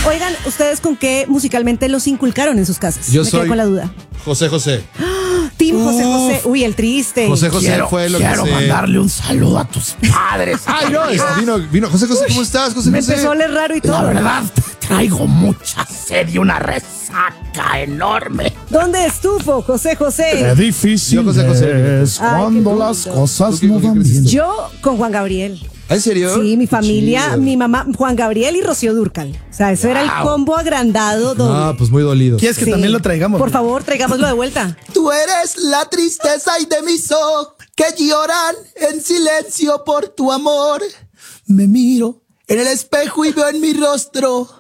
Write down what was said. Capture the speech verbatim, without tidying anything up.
Oigan, ¿ustedes con qué musicalmente los inculcaron en sus casas? Yo Me soy quedé con la duda. José José. Team José José. Uy, el triste. José José Quiero, fue lo quiero que se... mandarle un saludo a tus padres. Ay, no, es- vino, vino. José José, ¿cómo estás, José Me José? empezó a oler raro y La todo. verdad, traigo mucha sed y una resaca enorme. ¿Dónde estuvo José Qué José? difícil Yo, José José. es Ay, cuando qué las lindo. cosas ¿Tú qué- no con quién van creciste? bien. Yo con Juan Gabriel. ¿Ah, ¿En serio? Sí, mi familia, Chido. mi mamá, Juan Gabriel y Rocío Dúrcal. O sea, eso era el combo agrandado doble. Ah, pues muy dolido. ¿Quieres que Sí. también lo traigamos? Por favor, traigámoslo de vuelta. Tú eres la tristeza y de mis ojos que lloran en silencio por tu amor. Me miro en el espejo y veo en mi rostro